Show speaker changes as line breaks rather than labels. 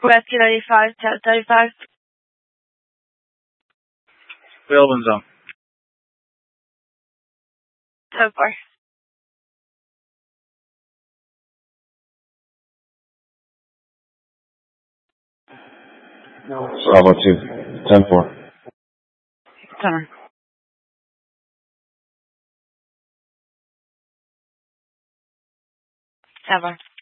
Rescue 95, 35.
Available in zone.
So far.
Bravo 2, 10-4.
Summer. 7.